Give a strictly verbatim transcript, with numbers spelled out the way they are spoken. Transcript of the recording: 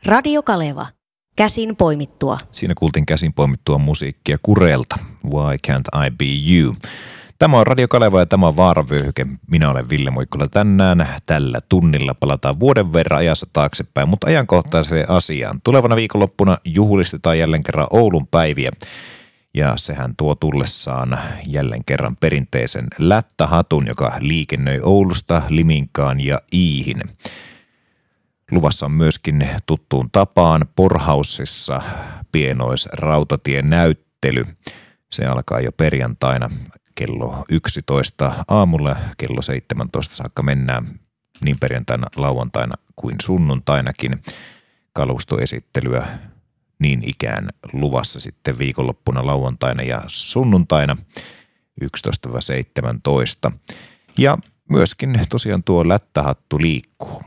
Radio Kaleva. Käsin poimittua. Siinä kuultiin käsin poimittua musiikkia Kurelta. Why can't I be you? Tämä on Radio Kaleva ja tämä on Vaaravyöhyke. Minä olen Ville Muikkula. Tänään tällä tunnilla palataan vuoden verran ajassa taaksepäin, mutta ajankohtaiseen asiaan. Tulevana viikonloppuna juhlistetaan jälleen kerran Oulun päiviä. Ja sehän tuo tullessaan jälleen kerran perinteisen lättähatun, joka liikennöi Oulusta Liminkaan ja Iihin. Luvassa on myöskin tuttuun tapaan Porhausissa pienoisrautatien näyttely. Se alkaa jo perjantaina kello yksitoista aamulla, kello seitsemäntoista saakka mennään niin perjantaina, lauantaina kuin sunnuntainakin. Kalustoesittelyä niin ikään luvassa sitten viikonloppuna lauantaina ja sunnuntaina yksitoista seitsemäntoista. Ja myöskin tosiaan tuo lättähattu liikkuu.